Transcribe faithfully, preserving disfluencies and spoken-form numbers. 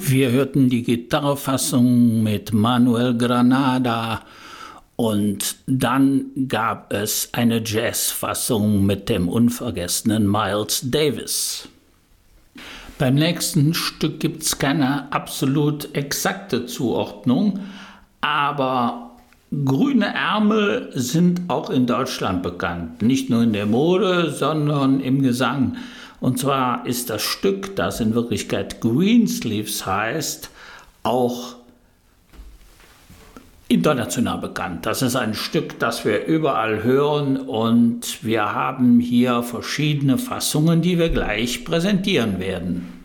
Wir hörten die Gitarrefassung mit Manuel Granada und dann gab es eine Jazzfassung mit dem unvergessenen Miles Davis. Beim nächsten Stück gibt es keine absolut exakte Zuordnung, aber grüne Ärmel sind auch in Deutschland bekannt. Nicht nur in der Mode, sondern im Gesang. Und zwar ist das Stück, das in Wirklichkeit Greensleeves heißt, auch international bekannt. Das ist ein Stück, das wir überall hören und wir haben hier verschiedene Fassungen, die wir gleich präsentieren werden.